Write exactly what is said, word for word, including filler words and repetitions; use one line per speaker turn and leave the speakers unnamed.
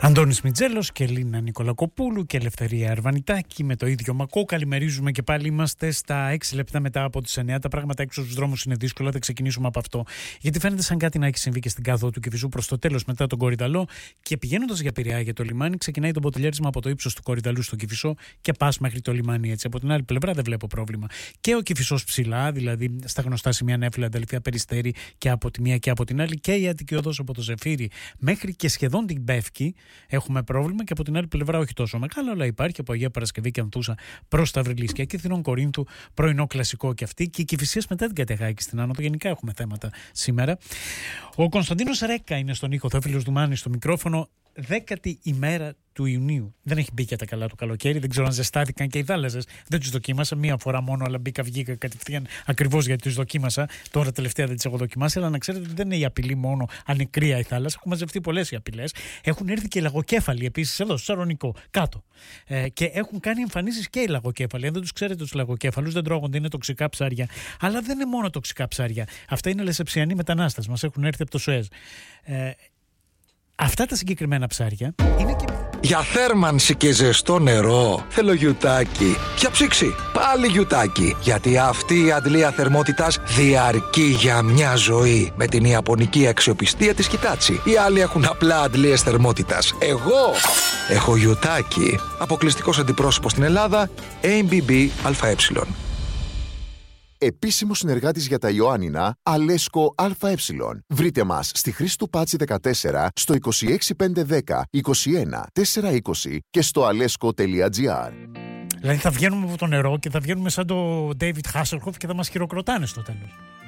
Αντώνης Μιτζέλος και Λίνα Νικολακοπούλου και Ελευθερία Αρβανιτάκη με το ίδιο μακό. Καλημερίζουμε και πάλι. Είμαστε στα έξι λεπτά μετά από τις εννιά. Τα πράγματα έξω στους δρόμους είναι δύσκολα. Θα ξεκινήσουμε από αυτό. Γιατί φαίνεται σαν κάτι να έχει συμβεί και στην κάδο του Κηφισού προς το τέλος μετά τον Κορυδαλό. Και πηγαίνοντας για Πειραιά για το λιμάνι, ξεκινάει το μποτιλιάρισμα από το ύψος του Κορυδαλού στο Κηφισό και πας μέχρι το λιμάνι έτσι. Από την άλλη πλευρά δεν βλέπω πρόβλημα. Και ο Κηφισός ψηλά, δηλαδή στα γνωστά σημεία Νέφυλα, Ανταλφιά, Περιστέρι και από τη μία και από την άλλη. Και η Αττική Οδός από το Ζεφύρι μέχρι και σχεδόν την Πεύκη. Έχουμε πρόβλημα και από την άλλη πλευρά όχι τόσο μεγάλο, αλλά υπάρχει από Αγία Παρασκευή και Ανθούσα προς τα Βρυλίσια και Αθηνών Κορίνθου, πρωινό κλασικό και αυτή. Και η Κηφισίας μετά την Κατεγάκη στην Άνοδο. Γενικά έχουμε θέματα σήμερα. Ο Κωνσταντίνος Ρέκα είναι στον ήχο, Θεόφιλος Δουμάνης στο μικρόφωνο. Δέκατη ημέρα του Ιουνίου. Δεν έχει μπει για τα καλά του καλοκαίρι. Δεν ξέρω αν ζεστάθηκαν και οι θάλασσες. Δεν τους δοκίμασα μία φορά μόνο, αλλά μπήκα, βγήκα κατευθείαν ακριβώς γιατί τους δοκίμασα. Τώρα τελευταία δεν τις έχω δοκιμάσει. Αλλά να ξέρετε ότι δεν είναι η απειλή μόνο αν είναι κρύα η θάλασσα. Έχουν μαζευτεί πολλές οι απειλές. Έχουν έρθει και οι λαγοκέφαλοι επίσης εδώ, στο Σαρονικό, κάτω. Ε, και έχουν κάνει εμφανίσεις και οι λαγοκέφαλοι. Αν δεν τους ξέρετε τους λαγοκέφαλους, δεν τρώγονται, είναι τοξικά ψάρια. Αλλά δεν είναι μόνο τοξικά ψάρια. Αυτά είναι λεσεψιανοί μετανάστες. Μας έχουν έρθει από το Σουέζ. Ε, Αυτά τα συγκεκριμένα ψάρια είναι και...
Για θέρμανση και ζεστό νερό θέλω γιουτάκι. Για ψήξη πάλι γιουτάκι. Γιατί αυτή η αντλία θερμότητας διαρκεί για μια ζωή. Με την ιαπωνική αξιοπιστία της Hitachi. Οι άλλοι έχουν απλά αντλίες θερμότητας. Εγώ έχω γιουτάκι. Αποκλειστικός αντιπρόσωπος στην Ελλάδα έι μπι μπι ΑΕ.
Επίσημος συνεργάτης για τα Ιωάννινα, Αλέσκο ΑΕ. Βρείτε μας στη Χρήστου Πάτσι δεκατέσσερα, στο είκοσι έξι πεντακόσια δέκα είκοσι ένα τετρακόσια είκοσι και στο αλέσκο τελεία τζι άρ.
Δηλαδή θα βγαίνουμε από το νερό και θα βγαίνουμε σαν το David Hasselhoff και θα μας χειροκροτάνε στο τέλος.